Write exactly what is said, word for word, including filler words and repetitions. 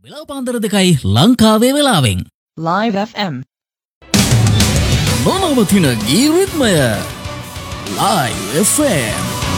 වෙලාව පාන්දර දෙකයි ලංකාවේ වෙලාවෙන්. Live F M. නොනවතින ගී රිද්මය Live F M.